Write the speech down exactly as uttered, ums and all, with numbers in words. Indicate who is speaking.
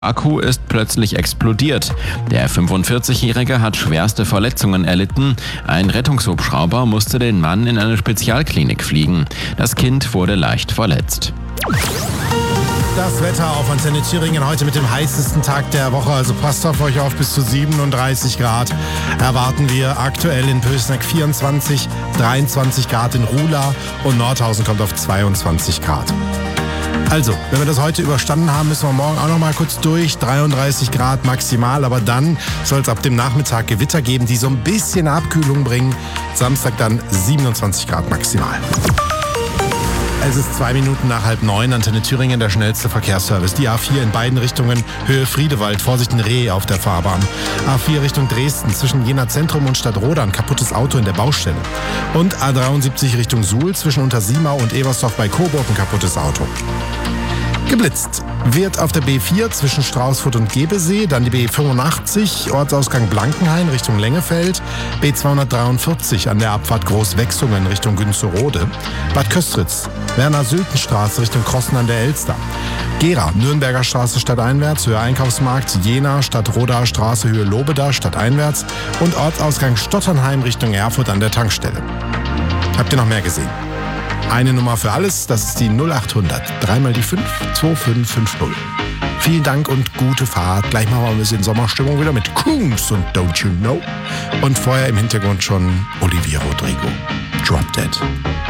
Speaker 1: Akku ist plötzlich explodiert. Der fünfundvierzigjährige hat schwerste Verletzungen erlitten. Ein Rettungshubschrauber musste den Mann in eine Spezialklinik fliegen. Das Kind wurde leicht verletzt.
Speaker 2: Das Wetter auf Antenne Thüringen heute mit dem heißesten Tag der Woche. Also passt auf euch auf, bis zu siebenunddreißig Grad erwarten wir. Aktuell in Pößneck vierundzwanzig, dreiundzwanzig Grad in Ruhla und Nordhausen kommt auf zweiundzwanzig Grad. Also, wenn wir das heute überstanden haben, müssen wir morgen auch noch mal kurz durch. dreiunddreißig Grad maximal, aber dann soll es ab dem Nachmittag Gewitter geben, die so ein bisschen Abkühlung bringen. Samstag dann siebenundzwanzig Grad maximal. Es ist zwei Minuten nach halb neun, Antenne Thüringen, der schnellste Verkehrsservice. Die A vier in beiden Richtungen, Höhe Friedewald, Vorsicht, ein Reh auf der Fahrbahn. A vier Richtung Dresden, zwischen Jena Zentrum und Stadtroda, ein kaputtes Auto in der Baustelle. Und A dreiundsiebzig Richtung Suhl, zwischen Untersiemau und Ebersdorf bei Coburg, ein kaputtes Auto. Geblitzt wird auf der B vier zwischen Straußfurt und Gebesee, dann die B fünfundachtzig, Ortsausgang Blankenhain Richtung Lengefeld, B zweihundertdreiundvierzig an der Abfahrt Großwechsungen Richtung Günzerode, Bad Köstritz, Werner-Sülten-Straße Richtung Krossen an der Elster, Gera, Nürnberger Straße stadteinwärts, Höhe Einkaufsmarkt, Jena, Stadtrodaer Straße, Höhe Lobeda stadteinwärts und Ortsausgang Stotternheim Richtung Erfurt an der Tankstelle. Habt ihr noch mehr gesehen? Eine Nummer für alles, das ist die null achthundert, dreimal die fünf, zwei fünf fünf null. Vielen Dank und gute Fahrt. Gleich machen wir ein bisschen Sommerstimmung wieder mit Kungs und Don't You Know. Und vorher im Hintergrund schon Olivia Rodrigo. Drop Dead.